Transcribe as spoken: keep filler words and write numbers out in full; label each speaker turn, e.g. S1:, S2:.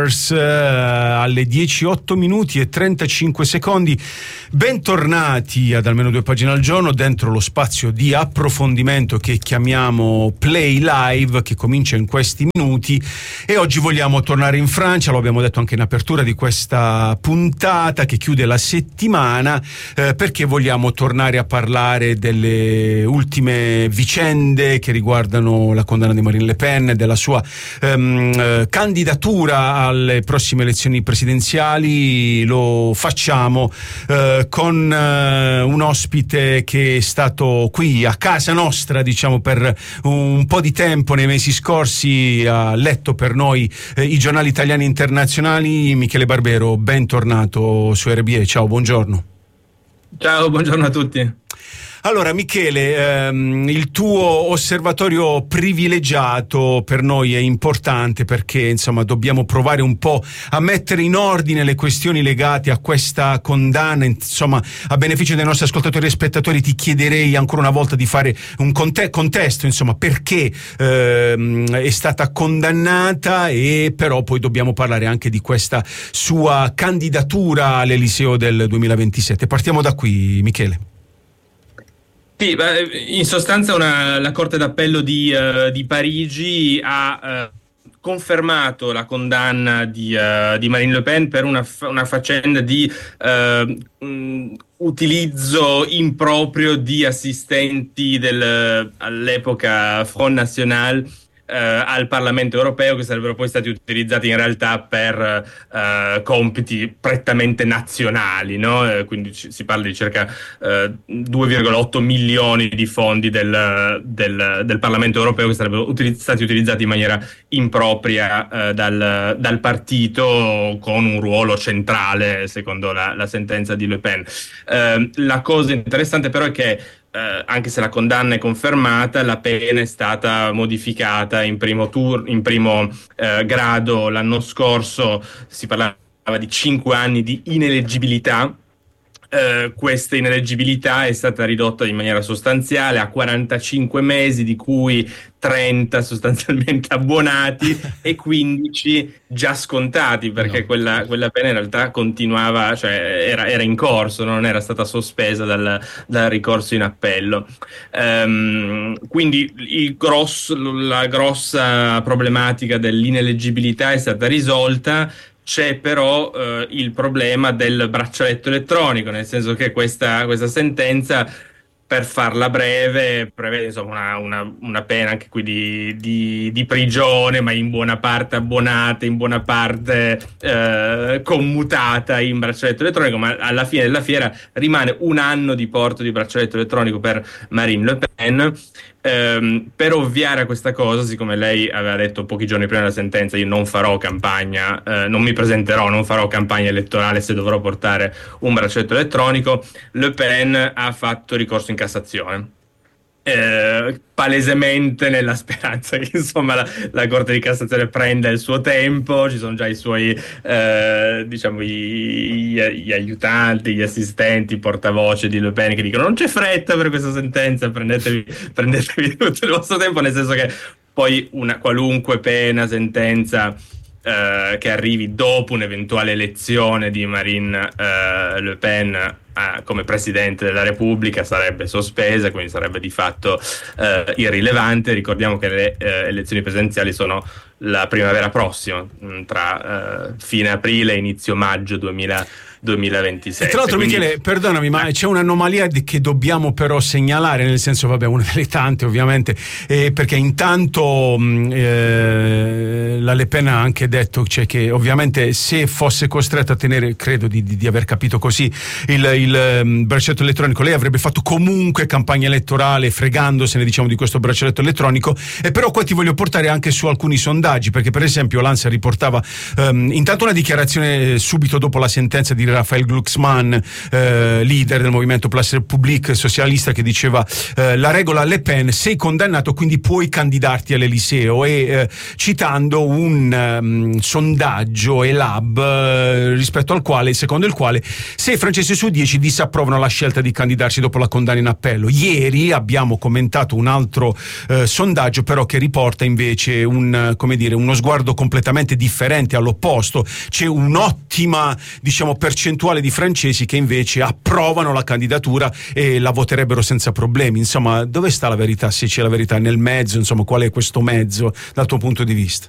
S1: Uh, alle dieci e otto minuti e trentacinque secondi. Bentornati ad Almeno Due Pagine al Giorno, dentro lo spazio di approfondimento che chiamiamo Play Live, che comincia in questi minuti. E oggi vogliamo tornare in Francia, lo abbiamo detto anche in apertura di questa puntata che chiude la settimana, eh, perché vogliamo tornare a parlare delle ultime vicende che riguardano la condanna di Marine Le Pen, della sua ehm, eh, candidatura alle prossime elezioni presidenziali. Lo facciamo eh, con eh, un ospite che è stato qui a casa nostra, diciamo, per un po' di tempo nei mesi scorsi, ha letto per noi eh, i giornali italiani e internazionali. Michele Barbero, bentornato su R B E, ciao, buongiorno.
S2: Ciao, buongiorno a tutti.
S1: Allora Michele, ehm, il tuo osservatorio privilegiato per noi è importante perché insomma dobbiamo provare un po' a mettere in ordine le questioni legate a questa condanna. Insomma, a beneficio dei nostri ascoltatori e spettatori ti chiederei ancora una volta di fare un conte- contesto, insomma, perché ehm, è stata condannata, e però poi dobbiamo parlare anche di questa sua candidatura all'Eliseo del duemilaventisette. Partiamo da qui, Michele.
S2: Sì, in sostanza una, la Corte d'Appello di, uh, di Parigi ha uh, confermato la condanna di, uh, di Marine Le Pen per una, una faccenda di uh, um, utilizzo improprio di assistenti del, all'epoca Front National Uh, al Parlamento europeo, che sarebbero poi stati utilizzati in realtà per uh, compiti prettamente nazionali, no? Uh, quindi ci, si parla di circa uh, due virgola otto milioni di fondi del, del, del Parlamento europeo che sarebbero utilizz- stati utilizzati in maniera impropria uh, dal, dal partito, con un ruolo centrale secondo la, la sentenza di Le Pen. Uh, la cosa interessante però è che Eh, anche se la condanna è confermata, la pena è stata modificata in primo, tur- in primo eh, grado l'anno scorso. Si parlava di cinque anni di ineleggibilità. Uh, questa ineleggibilità è stata ridotta in maniera sostanziale a quarantacinque mesi, di cui trenta sostanzialmente abbonati e quindici già scontati, perché no. quella, quella pena in realtà continuava, cioè era, era in corso, non era stata sospesa dal, dal ricorso in appello. Um, quindi il grosso, la grossa problematica dell'ineleggibilità è stata risolta. C'è però eh, il problema del braccialetto elettronico, nel senso che questa, questa sentenza, per farla breve, prevede insomma una, una, una pena anche qui di, di, di prigione, ma in buona parte abbonata, in buona parte eh, commutata in braccialetto elettronico, ma alla fine della fiera rimane un anno di porto di braccialetto elettronico per Marine Le Pen. Um, per ovviare a questa cosa, siccome lei aveva detto pochi giorni prima della sentenza io non farò campagna, uh, non mi presenterò, non farò campagna elettorale se dovrò portare un braccialetto elettronico, Le Pen ha fatto ricorso in Cassazione. Eh, palesemente nella speranza che insomma la, la Corte di Cassazione prenda il suo tempo. Ci sono già i suoi eh, diciamo gli, gli aiutanti, gli assistenti, i portavoce di Le Pen che dicono non c'è fretta per questa sentenza, prendetevi, prendetevi tutto il vostro tempo, nel senso che poi una qualunque pena, sentenza Uh, che arrivi dopo un'eventuale elezione di Marine uh, Le Pen uh, come Presidente della Repubblica sarebbe sospesa, quindi sarebbe di fatto uh, irrilevante. Ricordiamo che le uh, elezioni presidenziali sono la primavera prossima, mh, tra uh, fine aprile e inizio maggio duemila duemilaventisette.
S1: E tra l'altro, quindi... Michele, perdonami, ma c'è un'anomalia di, che dobbiamo però segnalare, nel senso, vabbè, una delle tante ovviamente, eh, perché intanto mh, eh, la Le Pen ha anche detto, cioè, che ovviamente se fosse costretta a tenere, credo di, di, di aver capito così, il, il um, braccialetto elettronico, lei avrebbe fatto comunque campagna elettorale fregandosene, diciamo, di questo braccialetto elettronico. E però qua ti voglio portare anche su alcuni sondaggi, perché per esempio l'Ansa riportava um, intanto una dichiarazione subito dopo la sentenza di Raphael Glucksmann, eh, leader del movimento Place République socialista, che diceva eh, la regola Le Pen, sei condannato quindi puoi candidarti all'Eliseo, e eh, citando un um, sondaggio Elab eh, rispetto al quale, secondo il quale sei francesi su dieci disapprovano la scelta di candidarsi dopo la condanna in appello. Ieri abbiamo commentato un altro eh, sondaggio però che riporta invece un, come dire, dire, uno sguardo completamente differente, all'opposto. C'è un'ottima, diciamo, percentuale di francesi che invece approvano la candidatura e la voterebbero senza problemi. Insomma, dove sta la verità? Se c'è la verità nel mezzo, insomma, qual è questo mezzo dal tuo punto di vista?